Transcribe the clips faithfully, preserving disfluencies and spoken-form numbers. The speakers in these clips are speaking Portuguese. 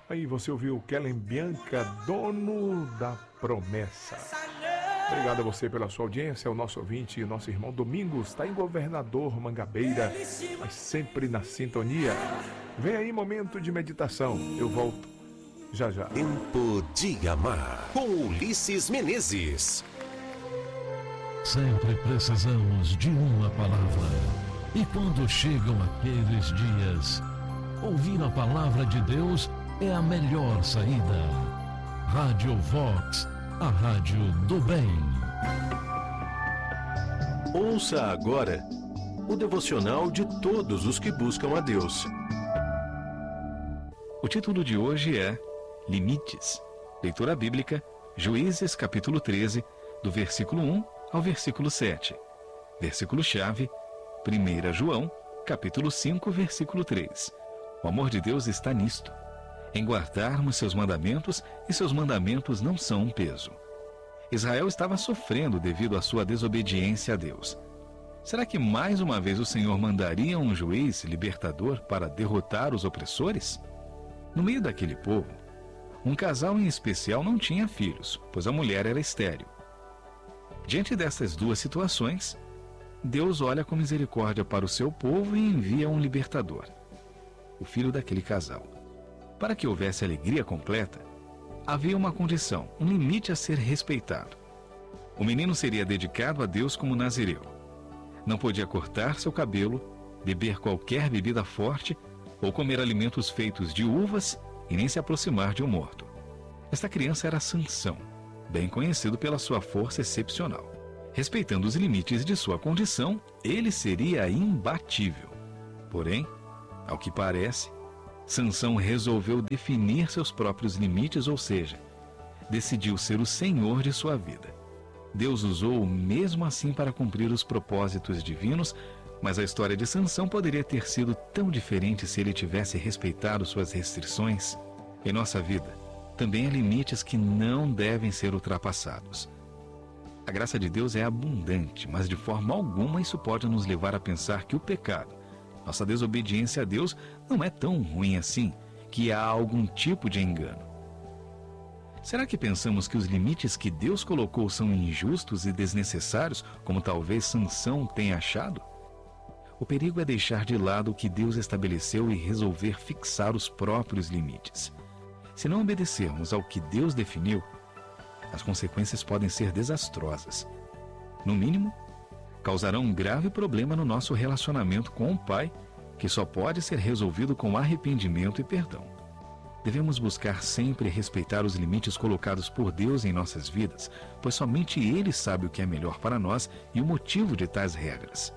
Aí você ouviu Kellen Bianca, Dono da Promessa. Obrigado a você pela sua audiência, o nosso ouvinte, o nosso irmão Domingos, está em Governador Mangabeira, mas sempre na sintonia. Vem aí momento de meditação, eu volto já já. Tempo de Amar, com Ulisses Menezes. Sempre precisamos de uma palavra. E quando chegam aqueles dias, ouvir a palavra de Deus é a melhor saída. Rádio Vox, a rádio do bem. Ouça agora o devocional de todos os que buscam a Deus. O título de hoje é Limites. Leitura bíblica, Juízes capítulo treze, do versículo um ao versículo sete. Versículo-chave, primeira João, capítulo cinco, versículo três. O amor de Deus está nisto, em guardarmos seus mandamentos, e seus mandamentos não são um peso. Israel estava sofrendo devido à sua desobediência a Deus. Será que mais uma vez o Senhor mandaria um juiz libertador para derrotar os opressores? No meio daquele povo, um casal em especial não tinha filhos, pois a mulher era estéril. Diante dessas duas situações, Deus olha com misericórdia para o seu povo e envia um libertador, o filho daquele casal. Para que houvesse alegria completa, havia uma condição, um limite a ser respeitado. O menino seria dedicado a Deus como nazireu. Não podia cortar seu cabelo, beber qualquer bebida forte ou comer alimentos feitos de uvas e nem se aproximar de um morto. Esta criança era Sansão, bem conhecido pela sua força excepcional. Respeitando os limites de sua condição, ele seria imbatível. Porém, ao que parece, Sansão resolveu definir seus próprios limites, ou seja, decidiu ser o senhor de sua vida. Deus usou-o mesmo assim para cumprir os propósitos divinos, mas a história de Sansão poderia ter sido tão diferente se ele tivesse respeitado suas restrições. Em nossa vida, também há limites que não devem ser ultrapassados. A graça de Deus é abundante, mas de forma alguma isso pode nos levar a pensar que o pecado, nossa desobediência a Deus, não é tão ruim assim, que há algum tipo de engano. Será que pensamos que os limites que Deus colocou são injustos e desnecessários, como talvez Sansão tenha achado? O perigo é deixar de lado o que Deus estabeleceu e resolver fixar os próprios limites. Se não obedecermos ao que Deus definiu, as consequências podem ser desastrosas. No mínimo, causarão um grave problema no nosso relacionamento com o Pai, que só pode ser resolvido com arrependimento e perdão. Devemos buscar sempre respeitar os limites colocados por Deus em nossas vidas, pois somente Ele sabe o que é melhor para nós e o motivo de tais regras.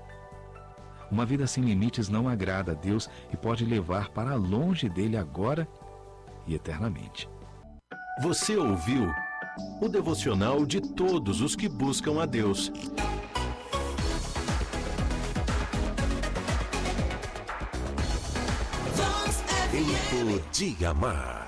Uma vida sem limites não agrada a Deus e pode levar para longe dele agora e eternamente. Você ouviu o devocional de todos os que buscam a Deus. Tempo de Amar.